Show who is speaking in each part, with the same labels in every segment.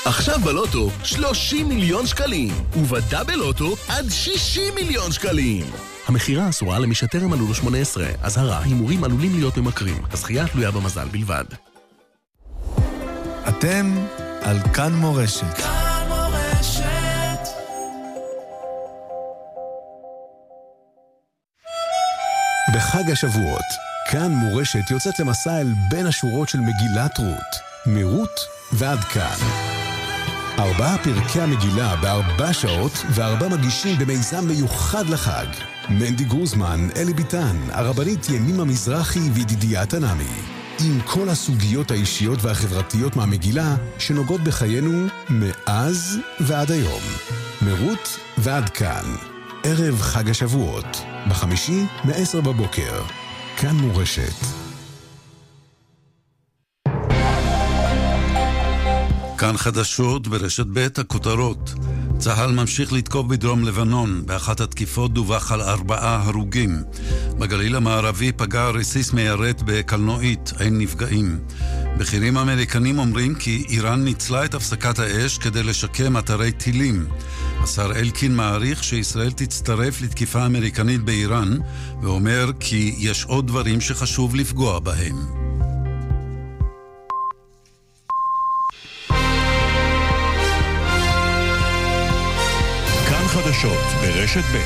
Speaker 1: עכשיו בלוטו 30 מיליון שקלים, ובדאבל לוטו עד 60 מיליון שקלים. המחירה אסורה למי שטרם מלאו לו 18. אזהרה, הימורים עלולים להיות ממכרים. הזכייה תלויה במזל בלבד.
Speaker 2: אתם על כאן מורשת.
Speaker 3: כאן מורשת.
Speaker 4: בחג השבועות, כאן מורשת יוצאת למסע אל בין השורות של מגילת רות, מרות ועד כאן. 4 פרקי המגילה ב4 שעות ו4 מגישים במיזם מיוחד לחג. מנדי גרוזמן, אלי ביטן, הרבנית ימימה מזרחי וידידיה תנעמי. עם כל הסוגיות האישיות והחברתיות מהמגילה שנוגעות בחיינו מאז ועד היום. מרות ועד כאן. ערב חג השבועות, בחמישי מ-10 בבוקר. כאן מורשת.
Speaker 5: כאן חדשות ברשת ב' הכותרות. צה"ל ממשיך לתקוף בדרום לבנון. באחת התקיפות דווח על 4 הרוגים. בגליל המערבי פגע רסיס מיירט בקלנועית, אין נפגעים. בכירים אמריקנים אומרים כי איראן ניצלה את הפסקת האש כדי לשקם אתרי טילים. השר אלקין מעריך שישראל תצטרף לתקיפה אמריקנית באיראן, ואומר כי יש עוד דברים שחשוב לפגוע בהם.
Speaker 6: חדשות ברשת ב'.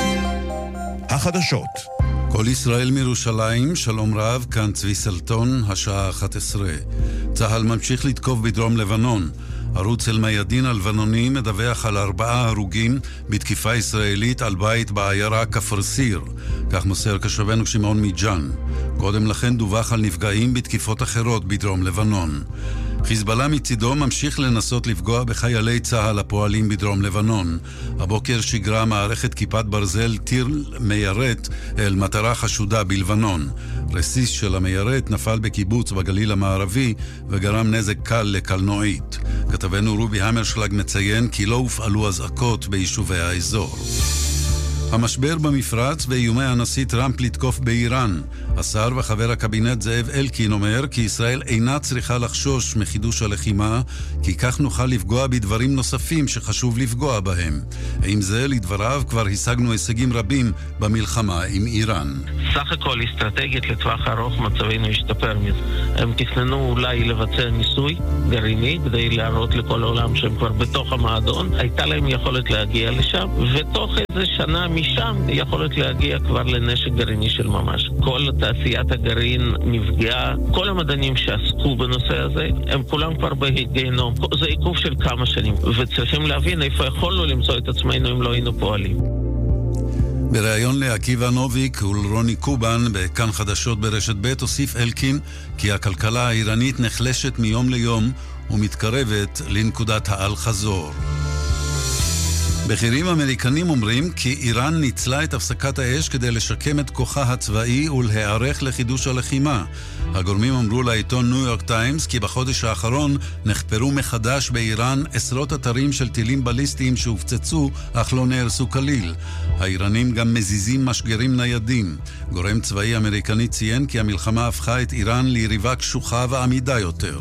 Speaker 6: החדשות.
Speaker 5: כל ישראל מירושלים, שלום רב, כאן צבי סלטון, השעה 11. צה"ל ממשיך לתקוף בדרום לבנון. ערוץ אל-מיאדין הלבנוני מדווח על 4 הרוגים בתקיפה ישראלית על בית בעיירה כפר סיר. כך מוסר קשבנו שמעון מג'אן. קודם לכן דווח על נפגעים בתקיפות אחרות בדרום לבנון. חיזבאללה מצידו ממשיך לנסות לפגוע בחיילי צה"ל הפועלים בדרום לבנון. הבוקר שיגרה מערכת כיפת ברזל טיר מיירט אל מטרה חשודה בלבנון. רסיס של המיירט נפל בקיבוץ בגליל המערבי וגרם נזק קל לקלנועית. כתבנו רובי המרשלג מציין כי לא הופעלו אזעקות ביישובי האזור. המשבר במפרץ ואיומי הנשיא טראמפ לתקוף באיראן. השר וחבר הקבינט זאב אלקין אומר כי ישראל אינה צריכה לחשוש מחידוש הלחימה, כי כך נוכל לפגוע בדברים נוספים שחשוב לפגוע בהם. עם זה, לדבריו, כבר השגנו הישגים רבים במלחמה עם איראן.
Speaker 7: סך הכל אסטרטגית לטווח ארוך מצבנו השתפר מזה. הם תכננו אולי לבצע ניסוי גרעיני כדי להראות לכל העולם שהם כבר בתוך המועדון. הייתה להם יכולת להגיע לשם, ותוך איזה שנה משם יכולת להגיע כבר לנשק גרעיני של ממש. כל תעשיית הגרעין נפגעה, כל המדענים שעסקו בנושא הזה, הם כולם כבר בגיהנום. זה עיכוב של כמה שנים, וצריכים להבין איפה יכולנו למצוא את עצמנו אם לא היינו פועלים.
Speaker 5: בריאיון לעקיבא נוביק ולרוני קובן בכאן חדשות ברשת ב' הוסיף אלקין כי הכלכלה האיראנית נחלשת מיום ליום ומתקרבת לנקודת האל חזור. בכירים אמריקנים אומרים כי איראן ניצלה את הפסקת האש כדי לשקם את כוחה הצבאי ולהיערך לחידוש הלחימה. הגורמים אמרו לעיתון ניו יורק טיימס כי בחודש האחרון נחפרו מחדש באיראן עשרות אתרים של טילים בליסטיים שהופצצו אך לא נהרסו כליל. האיראנים גם מזיזים משגרים ניידים. גורם צבאי אמריקני ציין כי המלחמה הפכה את איראן ליריבה קשוחה ועמידה יותר.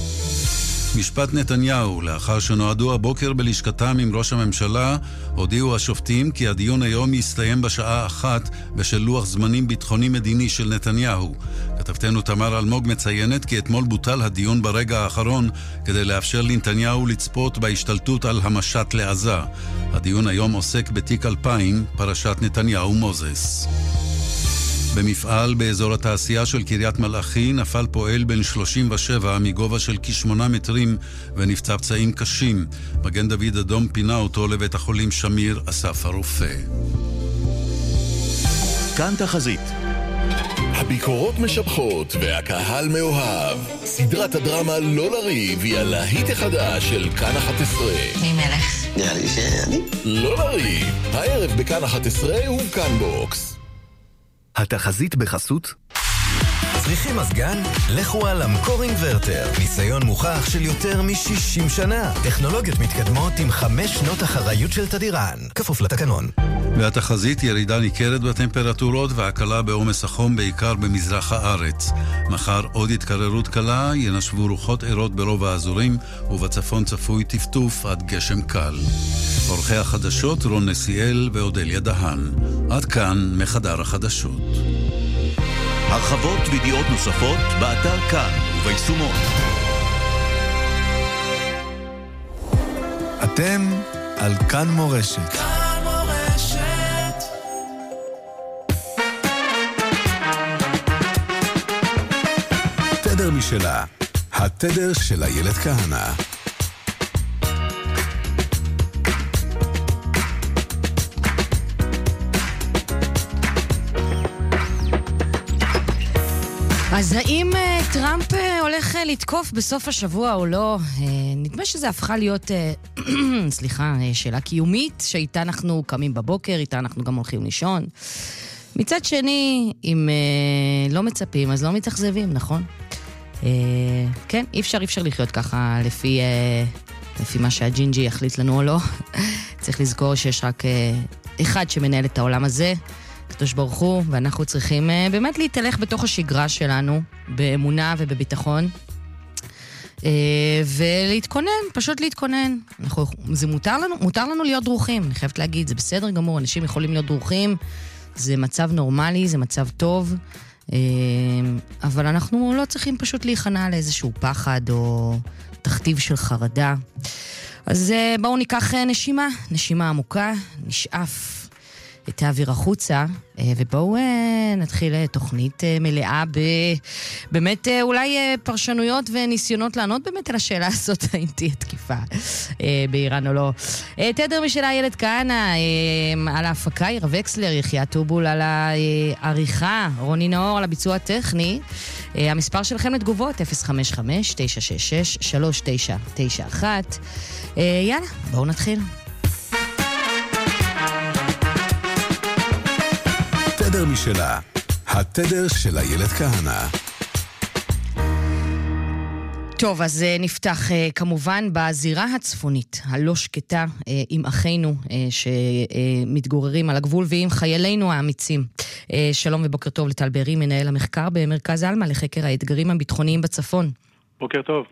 Speaker 5: משפט נתניהו, לאחר שנועדו הבוקר בלשכתם עם ראש הממשלה, הודיעו השופטים כי הדיון היום יסתיים בשעה 1 בשל לוח זמנים ביטחוני מדיני של נתניהו. כתבתנו תמר אלמוג מציינת כי אתמול בוטל הדיון ברגע האחרון כדי לאפשר לנתניהו לצפות בהשתלטות על המשט לעזה. הדיון היום עוסק בתיק 2000, פרשת נתניהו מוזס. במפעל באזור התעשייה של קריית מלאכי נפל פועל בן 37 מגובה של כ8 מטרים ונפצע פצעים קשים. מגן דוד אדום פינה אותו לבית החולים שמיר אסף הרופא.
Speaker 6: כאן תחזית.
Speaker 1: הביקורות משבחות והקהל מאוהב. סדרת הדרמה לא לריב היא הלהיט החדש של כאן 11.
Speaker 8: מי מלך?
Speaker 1: נראה לי שאני. לא לריב. הערב בכאן 11 הוא כאן בוקס.
Speaker 2: התחזית בחסות
Speaker 3: צריכים מזגן? לכו על אמקור אינברטר. ניסיון מוכח של יותר מ-60 שנה. טכנולוגיות מתקדמות עם 5 שנות אחריות של תדירן. כפוף לתקנון.
Speaker 5: והתחזית ירידה ניכרת בטמפרטורות והקלה בעומס החום בעיקר במזרח הארץ. מחר עוד התקררות קלה, ינשבו רוחות עירות ברוב האזורים, ובצפון צפוי טפטוף עד גשם קל. עורכי החדשות רון נסיאל ואודליה דהן. עד כאן מחדר החדשות.
Speaker 6: הרחבות וידיעות נוספות באתר כאן וביישומות.
Speaker 2: אתם על כאן מורשת.
Speaker 8: כאן מורשת.
Speaker 4: תדר משלה, התדר של איילת כהנא.
Speaker 9: אז האם טראמפ הולך לתקוף בסוף השבוע או לא? נדמה שזה הפכה להיות, שאלה קיומית, שאיתה אנחנו קמים בבוקר, איתה אנחנו גם הולכים לישון. מצד שני, אם לא מצפים, אז לא מתאכזבים, נכון? כן, אי אפשר לחיות ככה לפי מה שהג'ינג'י יחליט לנו או לא. צריך לזכור שיש רק אחד שמנהל את העולם הזה, קדוש ברוך הוא, ואנחנו צריכים באמת להתהלך בתוך השגרה שלנו, באמונה ובביטחון, ולהתכונן, פשוט להתכונן. זה מותר לנו להיות דרוכים, אני חייבת להגיד, זה בסדר גמור, אנשים יכולים להיות דרוכים, זה מצב נורמלי, זה מצב טוב, אבל אנחנו לא צריכים פשוט להיכנע לאיזשהו פחד או תכתיב של חרדה. אז בואו ניקח נשימה עמוקה, נשאף את האוויר החוצה, ובואו נתחיל תוכנית מלאה באמת אולי פרשנויות וניסיונות לענות באמת על השאלה הזאת, האם תהיה תקיפה באיראן או לא. תדר משלה איילת כהנא, על ההפקה ירה וקסלר, יחיה טובול על העריכה, רוני נאור על הביצוע הטכני. המספר שלכם לתגובות 055-966-3991. יאללה, בואו נתחיל.
Speaker 4: תדר משלה, התדר של איילת כהנא.
Speaker 9: טוב, אז נפתח כמובן בזירה הצפונית, הלא שקטה, עם אחינו שמתגוררים על הגבול ועם חיילינו האמיצים. שלום ובוקר טוב לטל בארי, מנהל המחקר במרכז אלמה לחקר האתגרים הביטחוניים בצפון.
Speaker 10: בוקר טוב.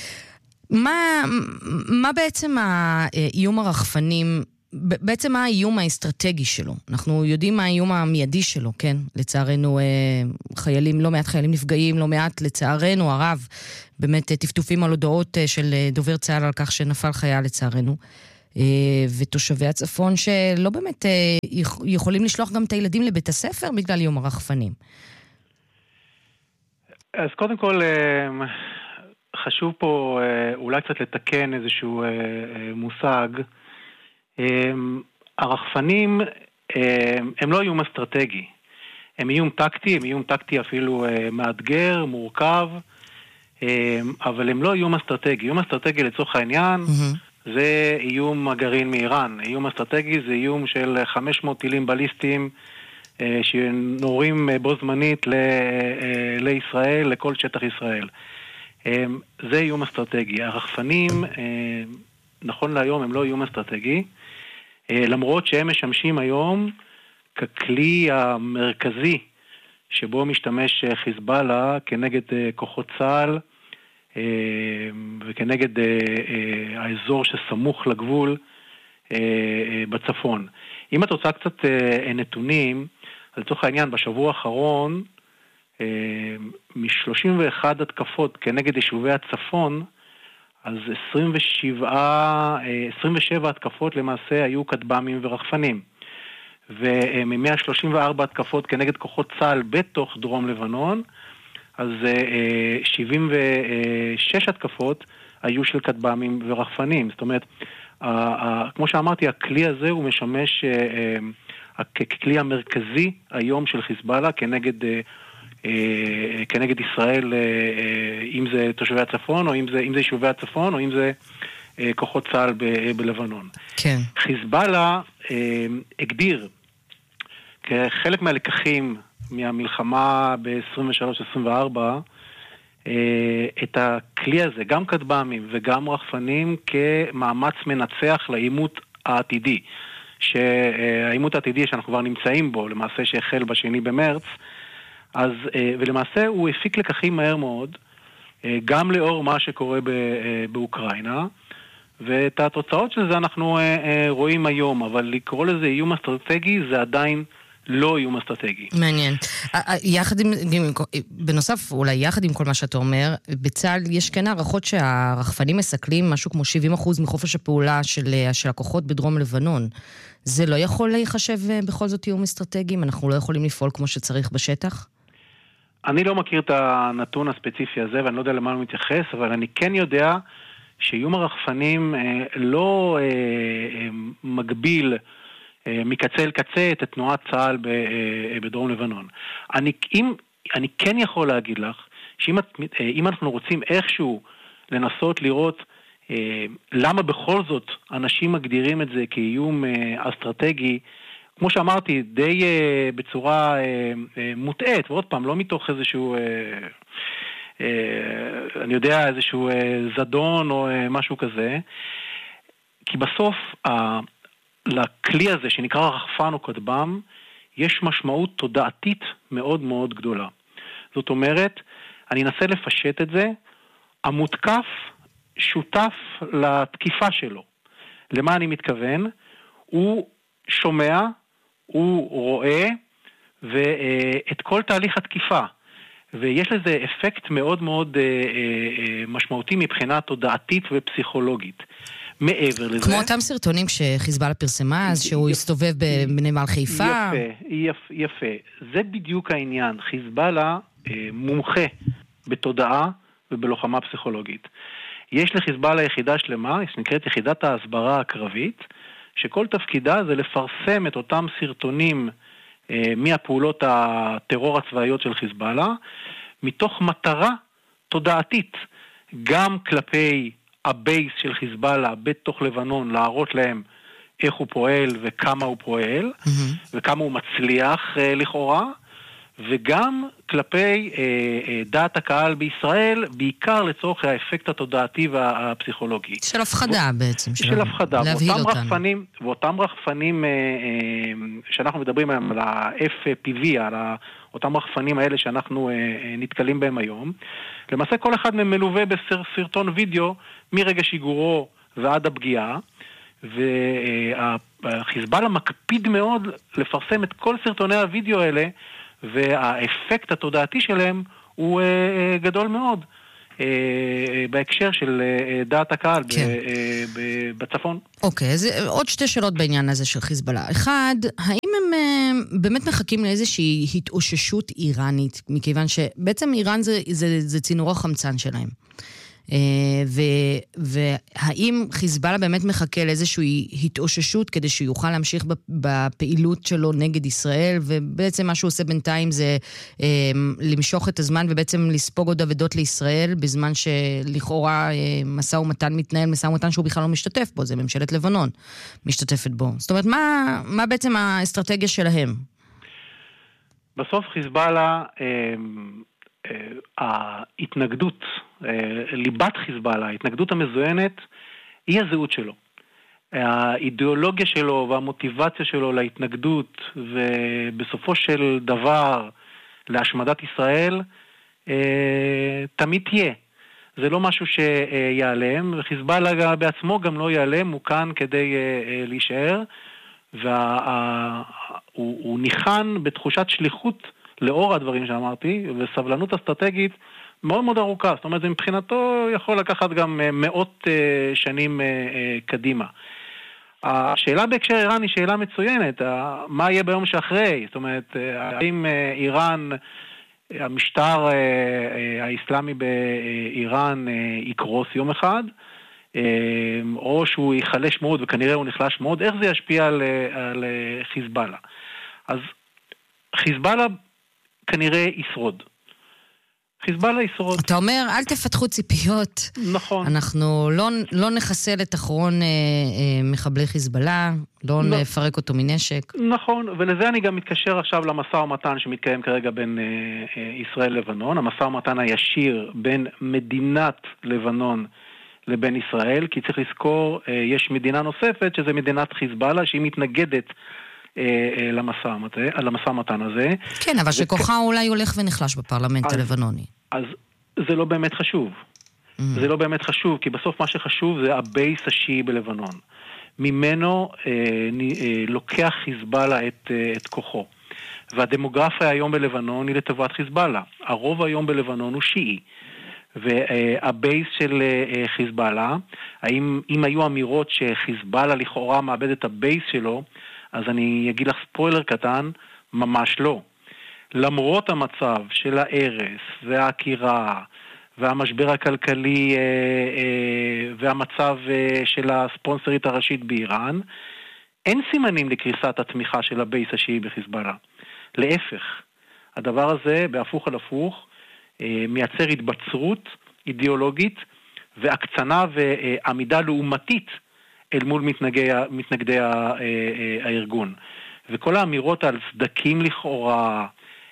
Speaker 9: מה בעצם האיום הרחפנים, בעצם מה האיום האסטרטגי שלו? אנחנו יודעים מה האיום המיידי שלו, כן? לצערנו לא מעט חיילים נפגעים, לא מעט לצערנו הרב, באמת טפטופים על הודעות של דובר צה"ל על כך שנפל חייל לצערנו, ותושבי הצפון שלא באמת יכולים לשלוח גם את הילדים לבית הספר בגלל איום הרחפנים.
Speaker 10: אז קודם כל חשוב פה אולי קצת לתקן איזשהו מושג. הרחפנים הם לא איום אסטרטגי, הם איום טקטי, אפילו מאתגר, מורכב, אבל הם לא איום אסטרטגי. איום אסטרטגי לצורך העניין זה איום הגרעין מאיראן. איום אסטרטגי זה איום של 500 טילים בליסטיים שנורים בו זמנית לישראל, לכל שטח ישראל. זה איום אסטרטגי. הרחפנים נכון להיום הם לא איום אסטרטגי, למרות שהם משמשים היום ככלי המרכזי שבו משתמש חיזבאללה כנגד כוחות צה"ל וכנגד האזור שסמוך לגבול בצפון. אם את רוצה קצת נתונים, אז לצורך העניין בשבוע האחרון מ-31 התקפות כנגד יישובי הצפון, אז 27 התקפות למעשה היו כטב"מים ורחפנים. ומ-134 התקפות כנגד כוחות צה"ל בתוך דרום לבנון, אז 76 התקפות היו של כטב"מים ורחפנים. זאת אומרת, כמו שאמרתי, הכלי הזה הוא משמש ככלי המרכזי היום של חיזבאללה כנגד ישראל, אם זה תושבי הצפון, או אם זה יישובי הצפון, או אם זה כוחות צה"ל בלבנון.
Speaker 9: כן.
Speaker 10: חיזבאללה הגדיר כחלק מהלקחים מהמלחמה ב-23-24 את הכלי הזה, גם כטב"מים וגם רחפנים, כמאמץ מנצח לאימות העתידי. שהאימות העתידי שאנחנו כבר נמצאים בו, למעשה שהחל ב2 במרץ, אז, ולמעשה הוא הפיק לקחים מהר מאוד, גם לאור מה שקורה באוקראינה, ואת התוצאות של זה אנחנו רואים היום, אבל לקרוא לזה איום אסטרטגי זה עדיין לא איום אסטרטגי.
Speaker 9: מעניין. בנוסף, אולי יחד עם כל מה שאתה אומר, בצה"ל יש כן הערכות שהרחפנים מסכלים משהו כמו 70% מחופש הפעולה של הכוחות בדרום לבנון. זה לא יכול להיחשב בכל זאת איום אסטרטגי? אנחנו לא יכולים לפעול כמו שצריך בשטח?
Speaker 10: אני לא מכיר את הנתון הספציפי הזה, ואני לא יודע למה הוא מתייחס, אבל אני כן יודע שאיום הרחפנים לא מגביל מקצה אל קצה את תנועת צה"ל בדרום לבנון. אני כן יכול להגיד לך, שאם אנחנו רוצים איכשהו לנסות לראות למה בכל זאת אנשים מגדירים את זה כאיום אסטרטגי, כמו שאמרתי, די בצורה מוטעת, ועוד פעם, לא מתוך איזשהו, אני יודע, איזשהו זדון או משהו כזה, כי בסוף לכלי הזה שנקרא רחפן או כטב"ם, יש משמעות תודעתית מאוד מאוד גדולה. זאת אומרת, אני אנסה לפשט את זה, המותקף שותף לתקיפה שלו. למה אני מתכוון? הוא שומע, הוא רואה, ואת כל תהליך התקיפה. ויש לזה אפקט מאוד מאוד משמעותי מבחינה תודעתית ופסיכולוגית. מעבר לזה...
Speaker 9: כמו אותם סרטונים שחיזבאללה פרסמה, אז שהוא הסתובב בנמל חיפה.
Speaker 10: יפה. זה בדיוק העניין. חיזבאללה מומחה בתודעה ובלוחמה פסיכולוגית. יש לחיזבאללה יחידה שלמה, שנקראת יחידת ההסברה הקרבית, שכל תפקידה זה לפרסם את אותם סרטונים מהפעולות הטרור הצבאיות של חיזבאללה, מתוך מטרה תודעתית, גם כלפי הבייס של חיזבאללה בתוך לבנון, להראות להם איך הוא פועל וכמה הוא פועל, וכמה הוא מצליח לכאורה, וגם כלפי דעת הקהל בישראל, בעיקר לצורך האפקט התודעתי והפסיכולוגי.
Speaker 9: של הפחדה בעצם.
Speaker 10: של הפחדה.
Speaker 9: להבהיל אותנו.
Speaker 10: ואותם רחפנים שאנחנו מדברים עליהם, על ה-FPV, על אותם רחפנים האלה שאנחנו נתקלים בהם היום, למעשה כל אחד מהם מלווה בסרטון וידאו מרגע שיגורו ועד הפגיעה, והחיזבאללה מקפיד מאוד לפרסם את כל סרטוני הוידאו האלה, והאפקט התודעתי שלהם הוא גדול מאוד בהקשר של דעת הקהל בצפון.
Speaker 9: אוקיי, אז עוד שתי שאלות בעניין הזה של חיזבאללה. אחד, האם הם באמת מחכים לאיזושהי התאוששות איראנית, מכיוון שבעצם איראן זה צינור החמצן שלהם. והאם חיזבאללה באמת מחכה לאיזושהי התאוששות כדי שהוא יוכל להמשיך בפעילות שלו נגד ישראל, ובעצם מה שהוא עושה בינתיים זה למשוך את הזמן ובעצם לספוג עוד עבדות לישראל, בזמן שלכאורה משא ומתן מתנהל, משא ומתן שהוא בכלל לא משתתף בו, זה ממשלת לבנון משתתפת בו. זאת אומרת, מה בעצם האסטרטגיה שלהם?
Speaker 10: בסוף חיזבאללה ההתנגדות, ליבת חיזבאללה, ההתנגדות המזוינת, היא הזהות שלו. האידיאולוגיה שלו והמוטיבציה שלו להתנגדות, ובסופו של דבר להשמדת ישראל, תמיד תהיה. זה לא משהו שיעלם, וחיזבאללה בעצמו גם לא יעלם, הוא כאן כדי להישאר, והוא ניחן בתחושת שליחות לאור הדברים שאמרתי, וסבלנות אסטרטגית מאוד מאוד ארוכה. זאת אומרת, זה מבחינתו יכול לקחת גם מאות שנים קדימה. השאלה בהקשר איראן היא שאלה מצוינת. מה יהיה ביום שאחרי? זאת אומרת, האם איראן, המשטר האסלאמי באיראן יקרוס יום אחד, או שהוא ייחלש מאוד, וכנראה הוא נחלש מאוד, איך זה ישפיע על חיזבאללה? אז חיזבאללה כנראה ישרוד. חיזבאללה ישרוד.
Speaker 9: אתה אומר, אל תפתחו ציפיות.
Speaker 10: נכון.
Speaker 9: אנחנו לא נחסל את אחרון מחבלי חיזבאללה, לא נפרק אותו מנשק.
Speaker 10: נכון, ולזה אני גם מתקשר עכשיו למשא ומתן שמתקיים כרגע בין ישראל לבנון, המשא ומתן הישיר בין מדינת לבנון לבין ישראל, כי צריך לזכור, יש מדינה נוספת שזה מדינת חיזבאללה, שהיא מתנגדת למשא ומתן הזה.
Speaker 9: כן, אבל שכוחה אולי הולך ונחלש בפרלמנט הלבנוני.
Speaker 10: אז זה לא באמת חשוב. זה לא באמת חשוב, כי בסוף מה שחשוב זה הבייס השיעי בלבנון. ממנו לוקח חיזבאללה את כוחו. והדמוגרפיה היום בלבנון היא לטובת חיזבאללה. הרוב היום בלבנון הוא שיעי. והבייס של חיזבאללה, אם היו אמירות שחיזבאללה לכאורה מאבד את הבייס שלו, אז אני אגיד לך ספוילר קטן, ממש לא. למרות המצב של ההרס והעקירה והמשבר הכלכלי והמצב של הספונסרית הראשית באיראן, אין סימנים לקריסת התמיכה של הבייס השיעי בחיזבאללה. להפך, הדבר הזה בהפוך על הפוך מייצר התבצרות אידיאולוגית והקצנה ועמידה לעומתית אל מול מתנגדי הארגון. וכל האמירות על סדקים לכאורה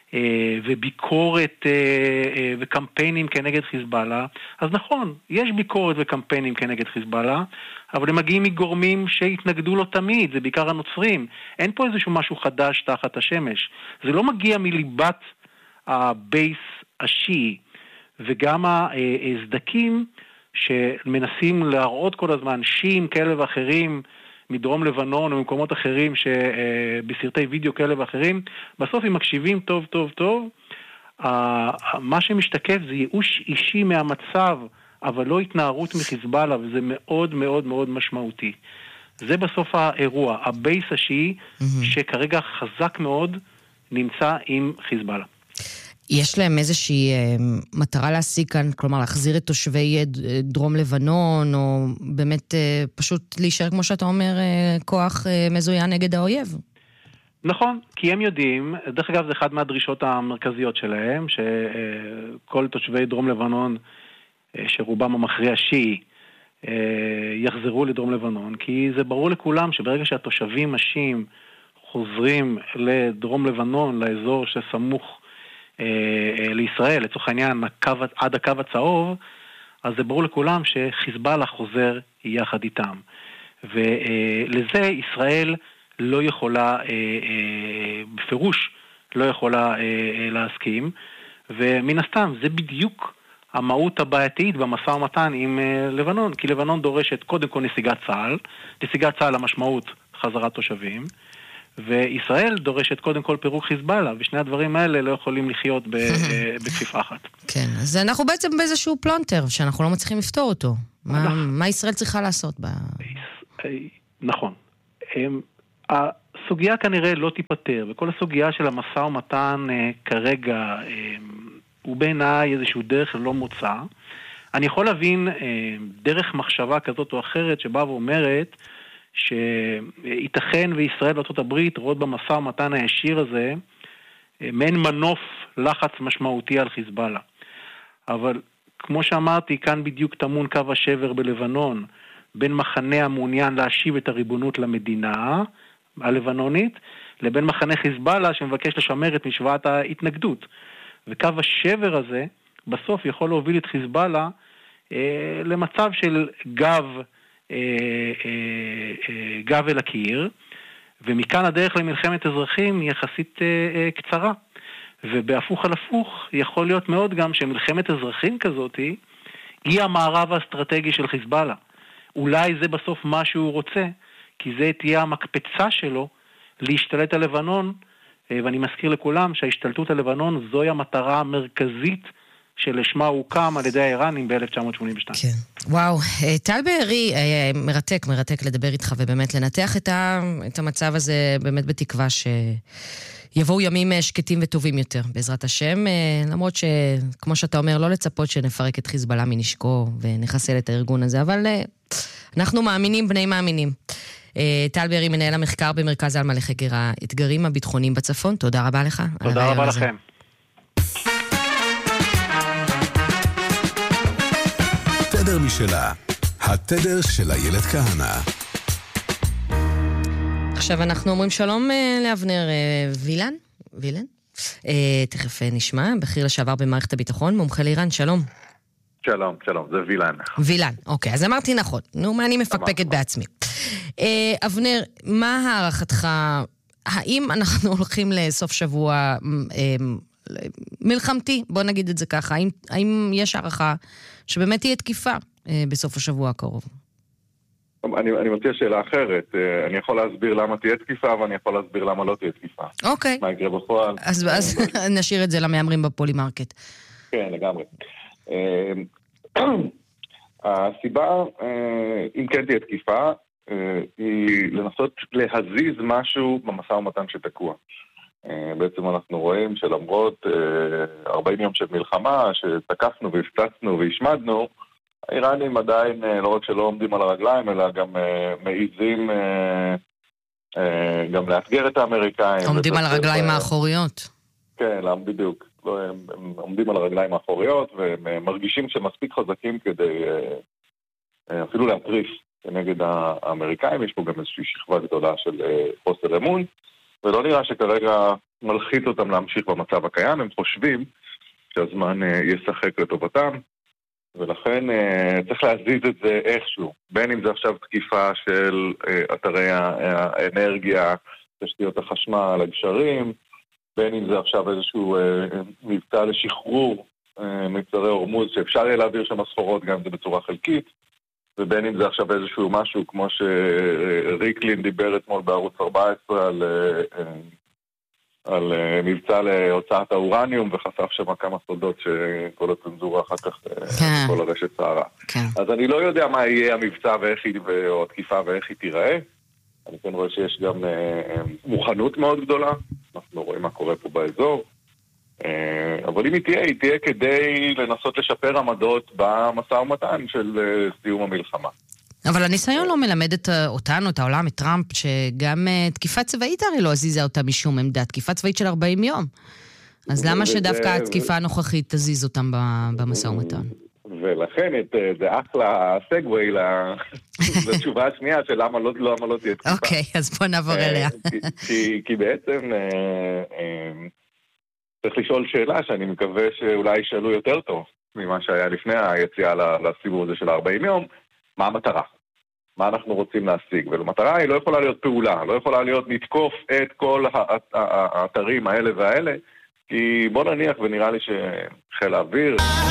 Speaker 10: וביקורת וקמפיינים כנגד חיזבאללה, אז נכון, יש ביקורת וקמפיינים כנגד חיזבאללה, אבל הם מגיעים מגורמים שהתנגדו לו תמיד, זה בעיקר הנוצרים. אין פה איזשהו משהו חדש תחת השמש. זה לא מגיע מליבת הבייס השיעי, וגם הסדקים שמנסים להראות כל הזמן שיעים כאלה ואחרים מדרום לבנון ומקומות אחרים שבסרטי וידאו כאלה ואחרים, בסוף אם מקשיבים טוב טוב טוב, מה שמשתקף זה ייאוש אישי מהמצב, אבל לא התנערות מחיזבאללה, וזה מאוד מאוד מאוד משמעותי. זה בסוף האירוע, הבייס השיעי שכרגע חזק מאוד נמצא עם חיזבאללה.
Speaker 9: יש להם איזושהי מטרה להשיג כאן, כלומר להחזיר את תושבי דרום לבנון, או באמת פשוט להישאר, כמו שאתה אומר, כוח מזוין נגד האויב?
Speaker 10: נכון, כי הם יודעים, דרך אגב זה אחד מהדרישות המרכזיות שלהם, שכל תושבי דרום לבנון, שרובם המכריע שיעי, יחזרו לדרום לבנון, כי זה ברור לכולם שברגע שהתושבים השיעים חוזרים לדרום לבנון, לאזור שסמוך לישראל, לצורך העניין עד הקו הצהוב, אז זה ברור לכולם שחיזבאללה חוזר יחד איתם. ולזה ישראל לא יכולה, בפירוש לא יכולה להסכים, ומן הסתם זה בדיוק המהות הבעייתית במשא ומתן עם לבנון, כי לבנון דורשת קודם כל נסיגת צה"ל, נסיגת צה"ל המשמעות חזרת תושבים, וישראל דורשת קודם כל פירוק חיזבאללה, ושני הדברים האלה לא יכולים לחיות בכפיפה אחת.
Speaker 9: כן, אז אנחנו בעצם באיזשהו פלונטר, שאנחנו לא מצליחים לפתור אותו. מה ישראל צריכה לעשות?
Speaker 10: נכון. הסוגיה כנראה לא תיפטר, וכל הסוגיה של המשא ומתן כרגע הוא בעיניי איזשהו דרך לא מוצא. אני יכול להבין דרך מחשבה כזאת או אחרת שבאה ואומרת שייתכן וישראל וארצות הברית רואות במשא ומתן הישיר הזה מעין מנוף לחץ משמעותי על חיזבאללה. אבל כמו שאמרתי, כאן בדיוק טמון קו השבר בלבנון, בין מחנה המעוניין להשיב את הריבונות למדינה הלבנונית, לבין מחנה חיזבאללה שמבקש לשמר את משוואת ההתנגדות. וקו השבר הזה בסוף יכול להוביל את חיזבאללה למצב של גב אל הקיר, ומכאן הדרך למלחמת אזרחים היא יחסית קצרה. ובהפוך על הפוך יכול להיות מאוד גם שמלחמת אזרחים כזאת היא המערב האסטרטגי של חיזבאללה. אולי זה בסוף מה שהוא רוצה, כי זה תהיה המקפצה שלו להשתלט על לבנון, ואני מזכיר לכולם שההשתלטות על לבנון זוהי המטרה המרכזית שלשמה הוא הוקם על ידי האיראנים ב-1982.
Speaker 9: כן. וואו, טל בארי, מרתק לדבר איתך ובאמת לנתח את המצב הזה באמת בתקווה שיבואו ימים שקטים וטובים יותר, בעזרת השם, למרות שכמו שאתה אומר, לא לצפות שנפרק את חיזבאללה מנשקו ונחסל את הארגון הזה, אבל אנחנו מאמינים, בני מאמינים. טל בארי, מנהל המחקר במרכז אלמה לחקר האתגרים הביטחוניים בצפון, תודה רבה לך.
Speaker 10: תודה רבה לכם.
Speaker 4: תדר משלה. התדר של איילת כהנא.
Speaker 9: עכשיו אנחנו אומרים שלום לאבנר וילן. תכף נשמע, בכיר לשעבר במערכת הביטחון, מומחה לאיראן, שלום.
Speaker 11: שלום, זה וילן.
Speaker 9: אוקיי, אז אמרתי נכון. נו, מה אני מפקפקת בעצמי. אבנר, מה הערכתך? האם אנחנו הולכים לסוף שבוע מלחמתי? בוא נגיד את זה ככה. האם יש הערכה שבאמת תהיה תקיפה בסוף השבוע הקרוב?
Speaker 11: אני מציע שאלה אחרת. אני יכול להסביר למה תהיה תקיפה, ואני יכול להסביר למה לא תהיה תקיפה.
Speaker 9: אוקיי.
Speaker 11: מה יקרה בפועל?
Speaker 9: אז נשאיר את זה למאמרים בפולימרקט.
Speaker 11: כן, לגמרי. הסיבה, אם כן תהיה תקיפה, היא לנסות להזיז משהו במשא ומתן שתקוע. בעצם אנחנו רואים שלמרות 40 יום של מלחמה, שתקפנו והפצצנו והשמדנו, האיראנים עדיין לא רק שלא עומדים על הרגליים, אלא גם מעיזים גם לאתגר את האמריקאים.
Speaker 9: עומדים על הרגליים האחוריות.
Speaker 11: כן, בדיוק. הם עומדים על הרגליים האחוריות, והם מרגישים שמספיק חזקים כדי אפילו להטריף כנגד האמריקאים. יש פה גם איזושהי שכבה גדולה של חוסר אמון, ולא נראה שכרגע מלחיץ אותם להמשיך במצב הקיים. הם חושבים שהזמן ישחק לטובתם, ולכן צריך להזיז את זה איכשהו. בין אם זה עכשיו תקיפה של אתרי האנרגיה, תשתיות החשמל, הגשרים, בין אם זה עכשיו איזשהו מבצע לשחרור מצרי הורמוז, שאפשר יהיה להעביר שם סחורות גם זה בצורה חלקית, ובין אם זה עכשיו איזשהו משהו כמו שריקלין דיבר אתמול בערוץ 14 על מבצע להוצאת האורניום, וחשף שם כמה סודות שכל הצנזורה אחר כך כל הרשת צערה. אז אני לא יודע מה יהיה המבצע או התקיפה ואיך היא תיראה. אני כן רואה שיש גם מוכנות מאוד גדולה, אנחנו רואים מה קורה פה באזור, אבל אם היא תהיה כדי לנסות לשפר עמדות במשא ומתן של סיום המלחמה.
Speaker 9: אבל הניסיון לא מלמד אותנו, את העולם, את טראמפ, שגם תקיפה צבאית הרי לא הזיזה אותה משום עמדה, תקיפה צבאית של 40 יום. אז למה שדווקא התקיפה הנוכחית תזיז אותם במשא ומתן?
Speaker 11: ולכן זה אחלה סגווי לתשובה השנייה של למה לא תהיה תקיפה.
Speaker 9: אוקיי, אז בוא נעבור אליה.
Speaker 11: כי בעצם צריך לשאול שאלה שאני מקווה שאולי ישאלו יותר טוב ממה שהיה לפני היציאה לסיבוב הזה של 40 יום, מה המטרה? מה אנחנו רוצים להשיג? ולמטרה היא לא יכולה להיות פעולה, לא יכולה להיות נתקוף את כל האתרים האלה והאלה, כי בוא נניח ונראה לי שחיל האוויר